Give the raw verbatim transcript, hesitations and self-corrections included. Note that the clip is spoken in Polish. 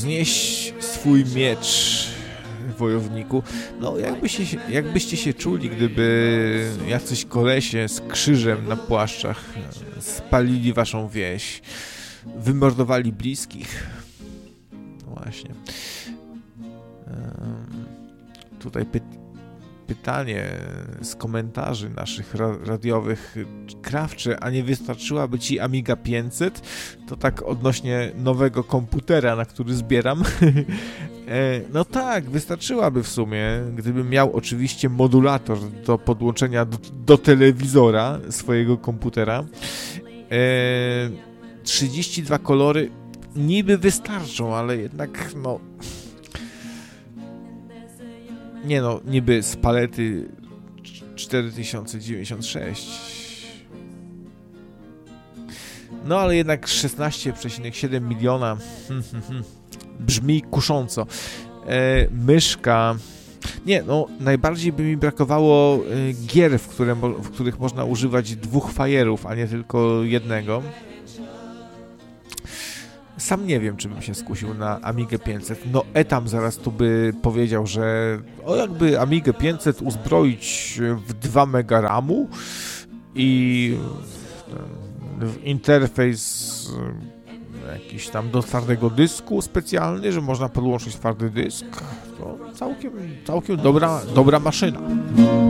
Znieś swój miecz, wojowniku. No, jakbyście się, jakbyście się czuli, gdyby jacyś kolesie z krzyżem na płaszczach spalili waszą wieś, wymordowali bliskich. No właśnie. Um, tutaj py pytanie z komentarzy naszych ra radiowych. Krawcze, a nie wystarczyłaby ci Amiga pięćset? To tak odnośnie nowego komputera, na który zbieram. No tak, wystarczyłaby w sumie, gdybym miał oczywiście modulator do podłączenia do, do telewizora swojego komputera. trzydzieści dwa kolory niby wystarczą, ale jednak no... Nie no, niby z palety cztery tysiące dziewięćdziesiąt sześć. No ale jednak szesnaście przecinek siedem miliona brzmi kusząco. E, myszka. Nie, no najbardziej by mi brakowało e, gier, w, które, w których można używać dwóch fajerów, a nie tylko jednego. Sam nie wiem, czy bym się skusił na Amigę pięćset. No Etam zaraz tu by powiedział, że o jakby Amigę pięćset uzbroić w dwa mega ramu i w interfejs jakiś tam do twardego dysku specjalny, że można podłączyć twardy dysk. To całkiem, całkiem dobra, dobra maszyna.